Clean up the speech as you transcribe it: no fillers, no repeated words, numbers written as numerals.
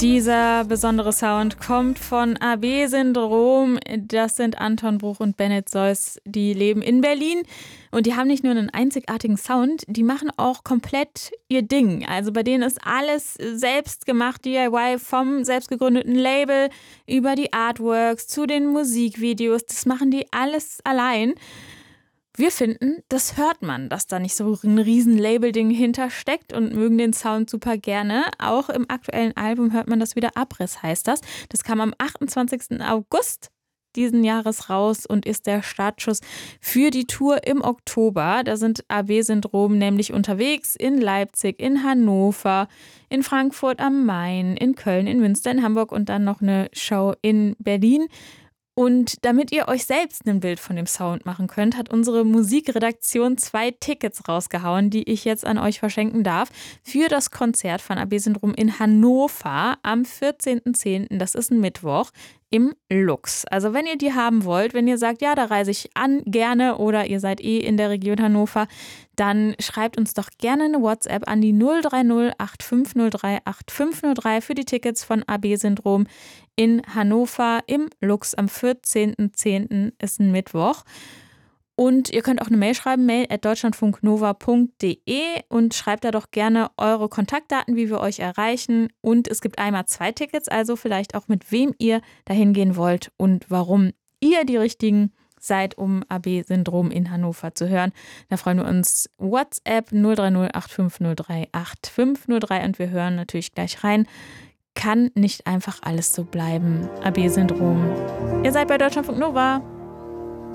Dieser besondere Sound kommt von AB-Syndrom. Das sind Anton Bruch und Bennett Seuss. Die leben in Berlin und die haben nicht nur einen einzigartigen Sound, die machen auch komplett ihr Ding. Also bei denen ist alles selbst gemacht, DIY, vom selbst gegründeten Label über die Artworks zu den Musikvideos. Das machen die alles allein. Wir finden, das hört man, dass da nicht so ein riesen Label-Ding hintersteckt und mögen den Sound super gerne. Auch im aktuellen Album hört man das wieder. Abriss heißt das. Das kam am 28. August diesen Jahres raus und ist der Startschuss für die Tour im Oktober. Da sind AB-Syndrom nämlich unterwegs in Leipzig, in Hannover, in Frankfurt am Main, in Köln, in Münster, in Hamburg und dann noch eine Show in Berlin. Und damit ihr euch selbst ein Bild von dem Sound machen könnt, hat unsere Musikredaktion 2 Tickets rausgehauen, die ich jetzt an euch verschenken darf, für das Konzert von AB-Syndrom in Hannover am 14.10., das ist ein Mittwoch, im Lux. Also wenn ihr die haben wollt, wenn ihr sagt, ja, da reise ich an, gerne, oder ihr seid in der Region Hannover, dann schreibt uns doch gerne eine WhatsApp an die 030 8503 8503 für die Tickets von AB-Syndrom in Hannover im Lux am 14.10. ist ein Mittwoch. Und ihr könnt auch eine Mail schreiben, mail@deutschlandfunknova.de, und schreibt da doch gerne eure Kontaktdaten, wie wir euch erreichen. Und es gibt einmal 2 Tickets, also vielleicht auch mit wem ihr dahin gehen wollt und warum ihr die richtigen seid, um AB-Syndrom in Hannover zu hören. Da freuen wir uns. WhatsApp 030 8503 8503 und wir hören natürlich gleich rein. Kann nicht einfach alles so bleiben. AB-Syndrom. Ihr seid bei Deutschlandfunk Nova.